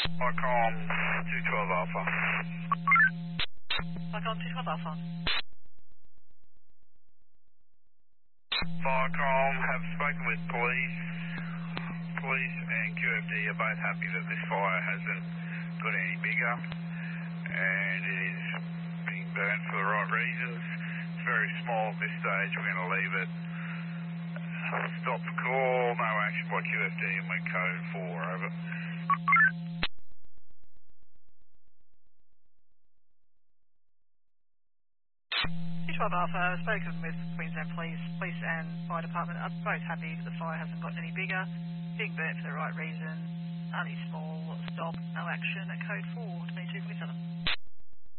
Icon 212 Alpha. Icon 212 Alpha. Viacom have spoken with police. Police and QFD are both happy that this fire hasn't got any bigger and it is being burned for the right reasons. It's very small at this stage. We're going to leave it. Stop the call. No action by QFD and we're code 4. Over. 212 Alpha, spoken with Queensland Police and Fire Department are both happy that the fire hasn't got any bigger, being burnt for the right reason, only small, stop, no action at code 4, 22.7.